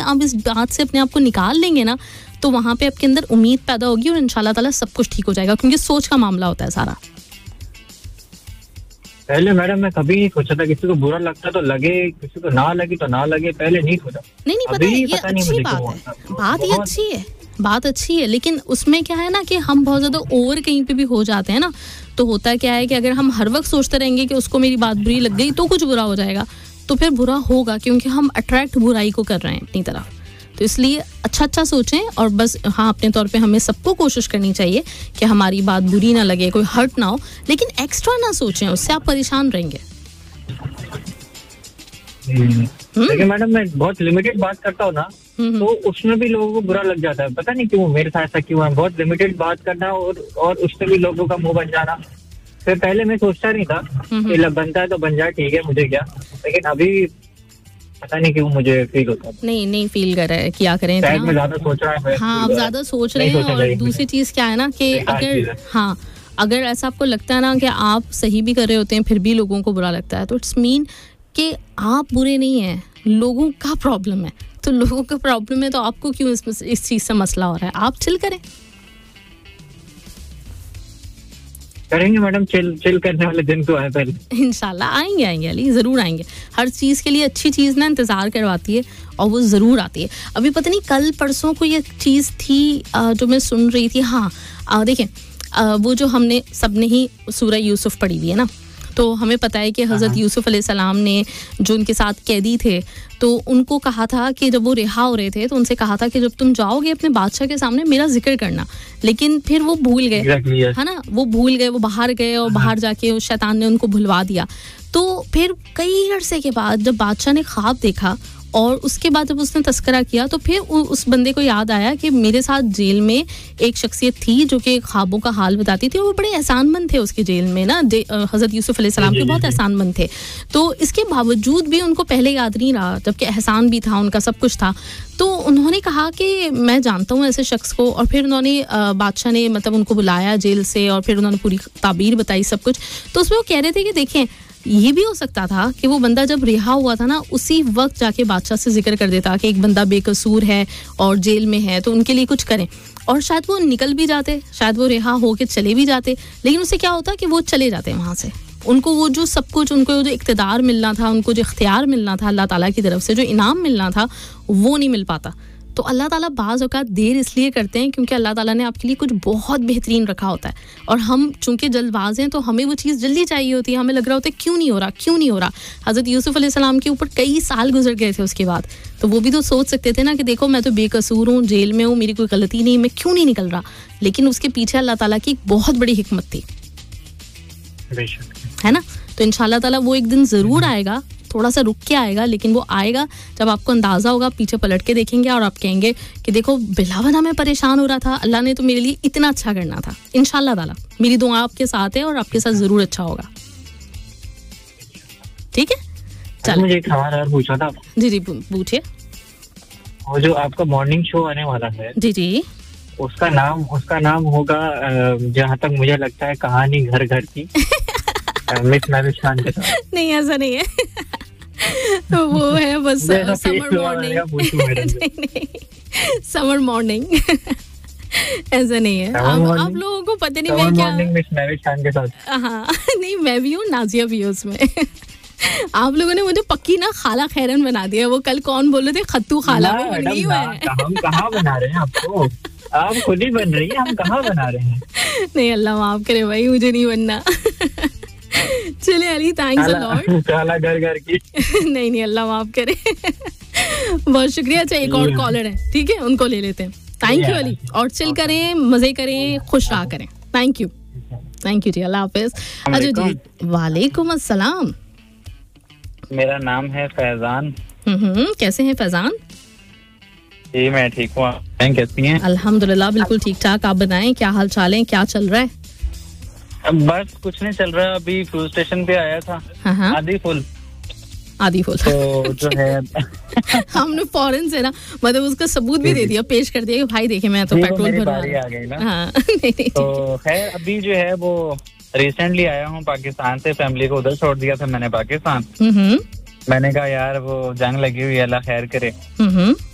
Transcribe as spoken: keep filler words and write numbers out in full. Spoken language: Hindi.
आप इस बात से अपने आप को निकाल लेंगे ना, तो वहाँ पे आपके अंदर उम्मीद पैदा होगी और इंशाल्लाह ताला सब कुछ ठीक हो जाएगा, क्योंकि सोच का मामला होता है सारा। पहले मैडम मैं कभी नहीं सोचा था, किसी को बुरा लगता तो लगे, किसी को ना लगे तो ना लगे, पहले नहीं सोचा। नहीं नहीं पता है, ये अच्छी बात है, बात ये अच्छी है, बात अच्छी है, लेकिन उसमें क्या है ना कि हम बहुत ज्यादा ओवर कहीं पे भी हो जाते हैं ना, तो होता क्या है कि अगर हम हर वक्त सोचते रहेंगे कि उसको मेरी बात बुरी लग गई तो कुछ बुरा हो जाएगा, तो फिर बुरा होगा, क्योंकि हम अट्रैक्ट बुराई को कर रहे हैं अपनी तरफ। तो इसलिए अच्छा अच्छा सोचें और बस हाँ अपने तौर पे हमें सबको कोशिश करनी चाहिए कि हमारी बात बुरी ना लगे, कोई हर्ट ना हो, लेकिन एक्स्ट्रा ना सोचें, उससे आप परेशान रहेंगे। लेकिन मैडम मैं बहुत लिमिटेड बात करता हूँ ना, तो उसमें भी लोगों को बुरा लग जाता है, पता नहीं क्यों, मेरे साथ ऐसा क्यों है, बहुत लिमिटेड बात करना और और उससे भी लोगों का मुंह बन जाना। फिर पहले मैं सोचता नहीं था कि लब बनता है तो बन जाए, ठीक है मुझे क्या, लेकिन अभी पता नहीं क्यों मुझे फील होता है। नहीं नहीं फील कर रहा है, क्या करें, शायद मैं ज्यादा सोच रहा है। हाँ आप ज्यादा सोच रहे हैं, और दूसरी चीज क्या है ना कि अगर हाँ अगर ऐसा आपको लगता है ना कि आप सही भी कर रहे होते हैं फिर भी लोगों को बुरा लगता है, तो इट्स मीन कि आप बुरे नहीं हैं, लोगों का प्रॉब्लम है। तो लोगों का प्रॉब्लम है तो आपको क्यों इस, इस चीज से मसला हो रहा है, आप चिल करें। करेंगे मैडम, चिल चिल करने वाले दिन तो आए पहले, इंशाल्लाह आएंगे आएंगे अली, जरूर आएंगे। हर चीज़ के लिए अच्छी चीज़ ना इंतज़ार करवाती है और वो ज़रूर आती है। अभी पता नहीं कल परसों को ये चीज़ थी जो मैं सुन रही थी। हाँ देखें, वो जो हमने सबने ही सूरह यूसुफ पढ़ी हुई है ना, तो हमें पता है कि हज़रत यूसुफ अलैहिस्सलाम ने जो उनके साथ कैदी थे, तो उनको कहा था कि जब वो रिहा हो रहे थे तो उनसे कहा था कि जब तुम जाओगे अपने बादशाह के सामने मेरा जिक्र करना, लेकिन फिर वो भूल गए, exactly, yes. है ना, वो भूल गए, वो बाहर गए और बाहर जाके उस शैतान ने उनको भुलवा दिया। तो फिर कई अरसे के बाद जब बादशाह ने ख्वाब देखा और उसके बाद जब उसने तस्करा किया, तो फिर उस बंदे को याद आया कि मेरे साथ जेल में एक शख्सियत थी जो कि ख्वाबों का हाल बताती थी, और वो बड़े एहसानमंद थे उसके जेल में ना, हज़रत यूसुफ अलैहिस्सलाम के बहुत एहसानमंद थे। तो इसके बावजूद भी उनको पहले याद नहीं रहा, जबकि एहसान भी था उनका, सब कुछ था। तो उन्होंने कहा कि मैं जानता हूँ ऐसे शख्स को, और फिर उन्होंने बादशाह ने मतलब उनको बुलाया जेल से और फिर उन्होंने पूरी ताबीर बताई, सब कुछ। तो उसमें वो कह रहे थे कि देखें ये भी हो सकता था कि वो बंदा जब रिहा हुआ था ना, उसी वक्त जाके बादशाह से जिक्र कर देता कि एक बंदा बेकसूर है और जेल में है, तो उनके लिए कुछ करें, और शायद वो निकल भी जाते, शायद वो रिहा होके चले भी जाते। लेकिन उससे क्या होता कि वो चले जाते वहाँ से, उनको वो जो सब कुछ, उनको जो इख्तियार मिलना था, उनको जो इख्तियार मिलना था अल्लाह ताला की तरफ से, जो इनाम मिलना था, वो नहीं मिल पाता। तो अल्लाह ताला बाज़ औक़ात देर इसलिए करते हैं क्योंकि अल्लाह ताला ने आपके लिए कुछ बहुत बेहतरीन रखा होता है, और हम चूंकि जल्दबाज हैं तो हमें वो चीज़ जल्दी चाहिए होती है, हमें लग रहा होता है क्यों नहीं हो रहा, क्यों नहीं हो रहा। हज़रत यूसुफ अलैहिस्सलाम के ऊपर कई साल गुजर गए थे उसके बाद, तो वो भी तो सोच सकते थे ना कि देखो मैं तो बेकसूर हूँ, जेल में हूँ, मेरी कोई गलती नहीं, मैं क्यों नहीं निकल रहा। लेकिन उसके पीछे अल्लाह ताला की एक बहुत बड़ी हिकमत थी, है ना। तो इंशाल्लाह ताला वो एक दिन ज़रूर आएगा, थोड़ा सा रुक के आएगा, लेकिन वो आएगा जब आपको अंदाज़ा होगा, पीछे पलट के देखेंगे और आप कहेंगे कि देखो बिलावना मैं परेशान हो रहा था, अल्लाह ने तो मेरे लिए इतना अच्छा करना था। इंशाल्लाह ताला मेरी दुआ आपके साथ है और आपके साथ ज़रूर अच्छा होगा, ठीक है। चलो मुझे एक सवाल और पूछा था। जी जी पूछिए। वो जो आपका मॉर्निंग शो आने वाला है, जी जी, उसका नाम उसका नाम होगा जहाँ तक मुझे लगता है कहानी घर घर की मिस नाविश खान के साथ। नहीं ऐसा नहीं है तो वो है बस समर मॉर्निंग, समर मॉर्निंग ऐसा नहीं है। आप, आप लोगों को पता नहीं मैं क्या मिस नाविश खान के साथ। हाँ नहीं, मैं भी हूँ, नाजिया भी है उसमें आप लोगों ने मुझे पक्की ना खाला खैरन बना दिया। वो कल कौन बोल रहे थे, खत्तू खाला, वो बन गई है। हम कहाँ बना रहे हैं आपको, आप खुद ही बन रही है, हम कहाँ बना रहे हैं। नहीं अल्लाह माफ करे भाई, मुझे नहीं बनना चले अली, थैंक्स अ लॉट। काला घर घर की नहीं नहीं अल्लाह माफ करे बहुत शुक्रिया। अच्छा एक और कॉलर है, ठीक है, उनको ले लेते हैं। थैंक यू अली, और चिल करें, मजे करें, खुश रहा करें। थैंक यू थैंक यू जी, अल्लाह हाफिज। अच्छा जी, वालेकुम अस्सलाम। मेरा नाम है फैजान। हम्म, कैसे हैं फैजान? जी मैं ठीक हूँ, आप कैसी हैं? अल्हम्दुलिल्लाह बिल्कुल ठीक ठाक। आप बताएं क्या हाल चाल है, क्या चल रहा है? बस कुछ नहीं चल रहा है, अभी फ्यूल स्टेशन पे आया था। हाँ आधी फुल आधी फुल तो जो है हमने फौरन से ना मतलब उसका सबूत भी दे दिया, पेश कर दिया कि भाई देखे मैं तो पेट्रोल भरवा आ गई ना। हाँ नहीं, नहीं, तो खैर अभी जो है वो रिसेंटली आया हूँ पाकिस्तान से, फैमिली को उधर छोड़ दिया था मैंने पाकिस्तान। मैंने कहा यार वो जंग लगी हुई है, अल्लाह खैर करे,